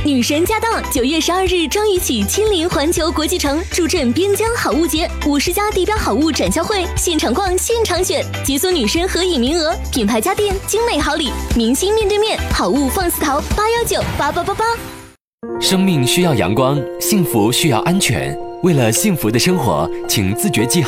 女神驾到！9月12日张宇起亲临环球国际城，助阵边疆好物节，50家地标好物展销会，现场逛，现场选，解锁女神合影名额，品牌家电，精美好礼，明星面对面，好物放肆淘，8198888。 生命需要阳光，幸福需要安全。为了幸福的生活，请自觉记好